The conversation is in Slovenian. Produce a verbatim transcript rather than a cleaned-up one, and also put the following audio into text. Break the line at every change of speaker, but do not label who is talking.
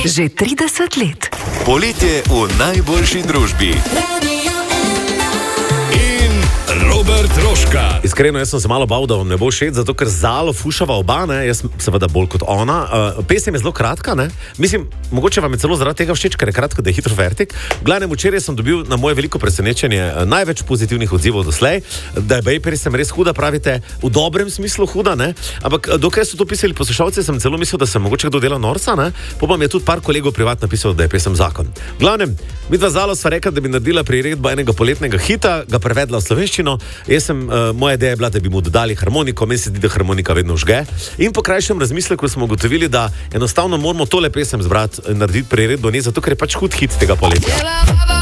Že trideset let.
Poletje v najboljši družbi. Robert Roška.
Iskreno, jaz sem se malo bal, da vam ne bo všeč, zato ker Zalo fušava oba, ne, jaz seveda bolj kot ona. Uh, pesem je zelo kratka, ne. Mislim, mogoče vam je celo zaradi tega všeč, ker je kratka, da je hitro vertik. V glavnem, včeraj sem dobil na moje veliko presenečenje uh, največ pozitivnih odzivov doslej, da je Bejperi sem res huda, pravite, v dobrem smislu huda, ne. Ampak uh, dokaj so to pisali poslušalci, sem celo mislil, da sem mogoče kdo dela norca, ne. Potem je tudi par kolegov privat napisal, da je pesem zakon. V glavnem, midva Zalo sva rekla, da bi naredila priredbo enega poletnega hita, ga prevedla v slovenščino. Jaz sem, uh, moja ideja je bila, da bi mu dodali harmoniko, meni se zdi, da harmonika vedno žge. In po krajšem razmisleku smo ugotovili, da enostavno moramo tole pesem zbrati in narediti priredbo, ne zato, ker je pač hud hit tega poletja.